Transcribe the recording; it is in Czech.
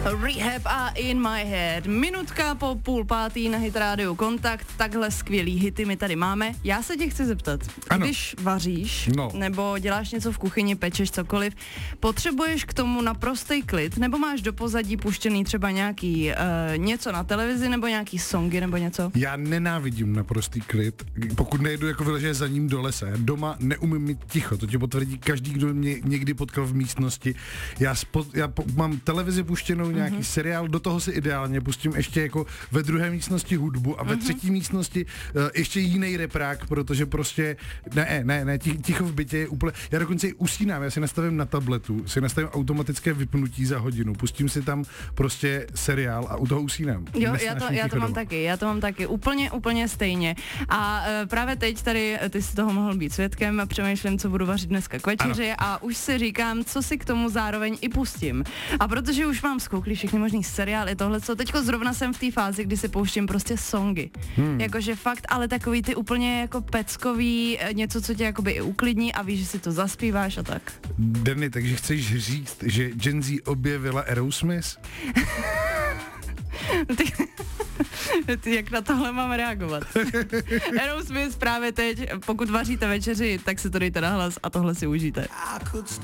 Rehab a In My Head. Minutka po 4:30 na Hit Radio Kontakt. Takhle skvělý hity my tady máme. Já se tě chci zeptat, ano. Když vaříš, nebo děláš něco v kuchyni, pečeš cokoliv, potřebuješ k tomu naprostý klid, nebo máš do pozadí puštěný třeba nějaký něco na televizi, nebo nějaký songy, nebo něco? Já nenávidím naprostý klid, pokud nejdu jako vyležet za ním do lesa. Já doma neumím mít ticho, to ti potvrdí každý, kdo mě někdy potkal v místnosti. Já mám televizi puštěnou, nějaký seriál, do toho si ideálně pustím ještě jako ve druhé místnosti hudbu a ve třetí místnosti ještě jiný reprák, protože prostě ne, ticho v bytě je úplně, já dokonce i usínám, já si nastavím na tabletu, si nastavím automatické vypnutí za hodinu, pustím si tam prostě seriál a u toho usínám. Jo, já to mám taky, úplně stejně. A právě teď tady, ty jsi toho mohl být svědkem, přemýšlím, co budu vařit dneska k večeři a už si říkám, co si k tomu zároveň i pustím. A protože už mám zkoukli všechny možný seriály, tohle, co teďko zrovna jsem v té fázi, kdy si pouštím prostě songy. Jakože fakt, ale takový ty úplně jako peckový, něco, co tě jakoby i uklidní a víš, že si to zaspíváš a tak. Denny, takže chceš říct, že Gen Z objevila Aerosmith? Ty, jak na tohle mám reagovat? Aerosmith právě teď, pokud vaříte večeři, tak si to dejte nahlas a tohle si užijte.